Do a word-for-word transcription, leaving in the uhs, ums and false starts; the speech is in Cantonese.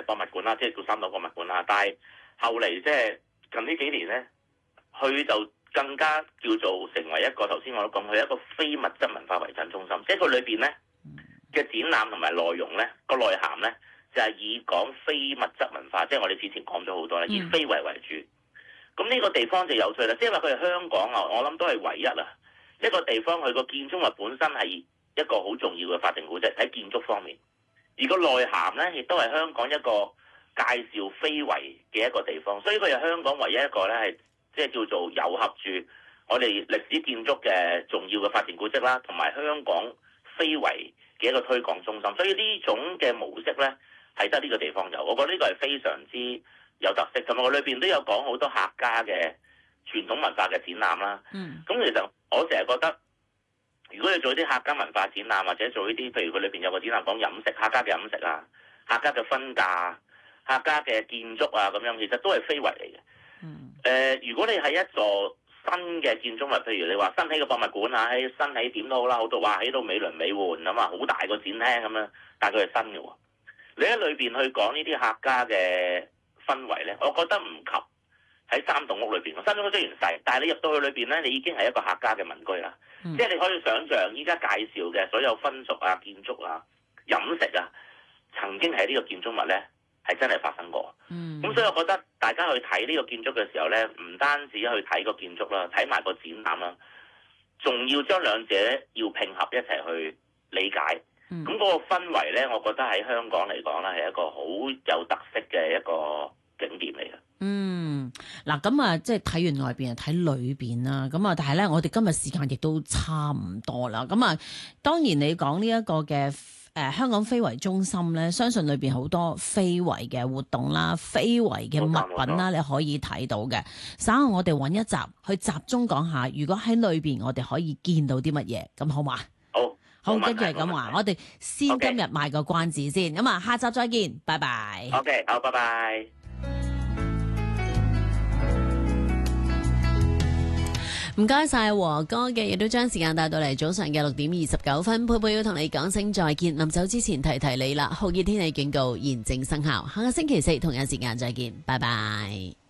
博物館啦，即係叫三島博物館啦。但係後嚟即係近呢幾年咧，佢就更加叫做成為一個頭先我都講，佢係一個非物質文化遺產中心，即係佢裏邊咧嘅展覽同埋內容咧個內涵咧就係、是、以講非物質文化，即係我哋之前講咗好多咧，以非遺為主。咁呢個地方就有趣啦，即係話佢係香港啊，我諗都係唯一啊一個地方，佢個建築物本身係一個好重要嘅法定古蹟喺建築方面，而個內涵咧亦都係香港一個介紹非遺嘅一個地方，所以佢係香港唯一一個咧係即係叫做糅合住我哋歷史建築嘅重要嘅法定古蹟啦，同埋香港非遺嘅一個推廣中心，所以呢種嘅模式咧係得呢個地方有，我覺得呢個係非常之有特色，同埋我裏邊都有講好多客家嘅傳統文化嘅展覽啦。嗯，咁其實我成日覺得，如果你做啲客家文化展覽，或者做呢啲，譬如佢裏邊有個展覽講飲食，客家嘅飲食啊，客家嘅婚嫁、客家嘅建築啊，咁樣其實都係非遺嚟嘅。嗯，誒、呃，如果你係一座新嘅建築物，譬如你話新起嘅博物館啊，喺新起點都好啦，好多話起到美輪美奐咁啊，好大個展廳咁樣，但係佢係新嘅喎。你喺裏邊去講呢啲客家嘅氛圍咧，我覺得唔及喺三棟屋裏邊。三棟屋雖然細，但係你入到去裏邊咧，你已經係一個客家嘅民居啦。嗯、即係你可以想像，依家介紹嘅所有風俗啊、建築啊、飲食啊，曾經喺呢個建築物咧係真係發生過。嗯，咁所以我覺得大家去睇呢個建築嘅時候咧，唔單止去睇個建築啦，睇埋個展覽啦，仲要將兩者要拼合一齊去理解。咁嗰、嗯、個氛圍咧，我覺得喺香港嚟講咧，係一個好有特色嘅一個景點嚟嘅。 嗯，嗱咁啊，即係睇完外邊啊，睇裏邊啦。咁啊，但係咧，我哋今日時間亦都差唔多啦。咁啊，當然你講呢一個嘅誒、呃、香港非遺中心咧，相信裏邊好多非遺嘅活動啦、非遺嘅物品啦，你可以睇到嘅。稍後我哋揾一集去集中講下，如果喺裏邊我哋可以見到啲乜嘢，咁好嘛？好，跟住係咁話，我哋先今日賣個關子先，咁啊，下集再見，拜拜。 OK，好，拜拜。 唔該晒和哥嘅，亦都將時間帶到嚟早上嘅六點二十九分，佩佩要同你講聲再見。臨走之前提提你啦，酷熱天氣警告現正生效，下個星期四同樣時間再見，拜拜。